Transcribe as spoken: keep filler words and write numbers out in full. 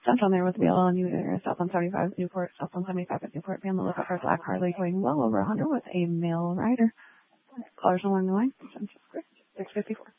Central there with the B L N U there, south on seventy-five at Newport, south on seventy-five at Newport. Be on the lookout for a black Harley going well over one hundred with a male rider. Callers along the line, six fifty-four.